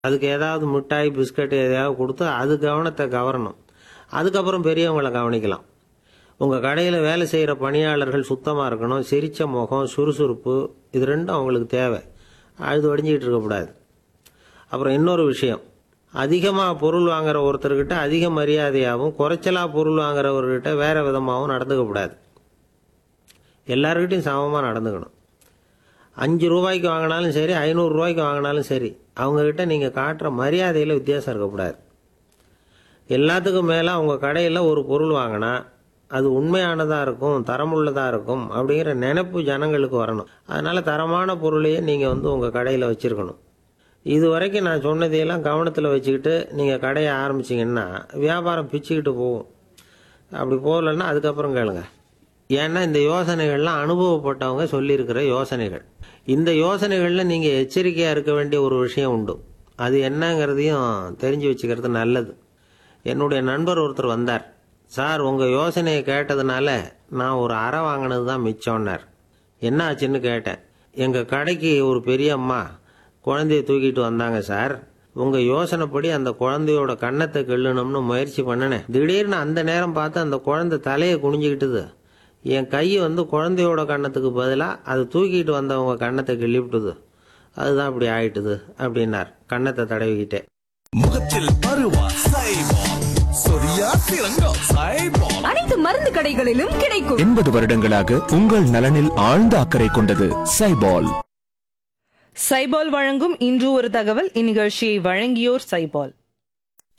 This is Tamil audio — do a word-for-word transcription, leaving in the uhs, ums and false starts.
அதுக்கு ஏதாவது மிட்டாய் பிஸ்கட் எதையாவது கொடுத்து அது கவனத்தை கவரணும். அதுக்கப்புறம் பெரியவங்களை கவனிக்கலாம். உங்கள் கடையில் வேலை செய்கிற பணியாளர்கள் சுத்தமாக இருக்கணும். சிரிச்ச முகம், சுறுசுறுப்பு, இது ரெண்டும் அவங்களுக்கு தேவை. அழுது வடிஞ்சிக்கிட்டு இருக்கக்கூடாது. அப்புறம் இன்னொரு விஷயம், அதிகமாக பொருள் வாங்குற ஒருத்தர்கிட்ட அதிக மரியாதையாகவும் குறைச்சலாக பொருள் வாங்குறவர்கிட்ட வேறு விதமாகவும் நடந்துக்கக்கூடாது. எல்லாருக்கிட்டையும் சமமாக நடந்துக்கணும். அஞ்சு ரூபாய்க்கு வாங்கினாலும் சரி, ஐநூறு ரூபாய்க்கு வாங்கினாலும் சரி, அவங்கக்கிட்ட நீங்கள் காட்டுற மரியாதையில் வித்தியாசம் இருக்கக்கூடாது. எல்லாத்துக்கும் மேலே அவங்க கடையில் ஒரு பொருள் வாங்கினா அது உண்மையானதாக இருக்கும், தரமுள்ளதாக இருக்கும் அப்படிங்கிற நினைப்பு ஜனங்களுக்கு வரணும். அதனால் தரமான பொருளையே நீங்கள் வந்து உங்கள் கடையில் வச்சுருக்கணும். இது வரைக்கும் நான் சொன்னதையெல்லாம் கவனத்தில் வச்சுக்கிட்டு நீங்கள் கடையை ஆரம்பிச்சிங்கன்னா வியாபாரம் பிச்சுக்கிட்டு போகும். அப்படி போகலன்னா அதுக்கப்புறம் கேளுங்க. ஏன்னா இந்த யோசனைகள்லாம் அனுபவப்பட்டவங்க சொல்லியிருக்கிற யோசனைகள். இந்த யோசனைகளில் நீங்கள் எச்சரிக்கையாக இருக்க வேண்டிய ஒரு விஷயம் உண்டு. அது என்னங்கிறதையும் தெரிஞ்சு வச்சுக்கிறது நல்லது. என்னுடைய நண்பர் ஒருத்தர் வந்தார். சார், உங்கள் யோசனையை கேட்டதுனால நான் ஒரு அறை வாங்கினது தான் மிச்சம்னார். என்ன ஆச்சுன்னு கேட்டேன். எங்கள் கடைக்கு ஒரு பெரிய அம்மா குழந்தைய தூக்கிட்டு வந்தாங்க சார். உங்கள் யோசனைப்படி அந்த குழந்தையோட கன்னத்தை கிள்ளணும்னு முயற்சி பண்ணினேன். திடீர்னு அந்த நேரம் பார்த்து அந்த குழந்தை தலையை குனிஞ்சிக்கிட்டுது. என் கை வந்து குழந்தையோட கன்னத்துக்கு பதிலாக அது தூக்கிட்டு வந்தவங்க கன்னத்தை கிள்ளிவிட்டுது. அதுதான் அப்படி ஆயிட்டுது அப்படின்னார் கன்னத்தை தடவிக்கிட்டே. முகத்தில் பருவா சைபால், சொரியா சிறங்கம் சைபால். அனைத்து மருந்து கடைகளிலும் கிடைக்கும். எண்பது வருடங்களாக உங்கள் நலனில் ஆழ்ந்த அக்கறை கொண்டது சைபால். சைபால் வழங்கும் இன்று ஒரு தகவல். இந்நிகழ்ச்சியை வழங்கியோர் சைபால்.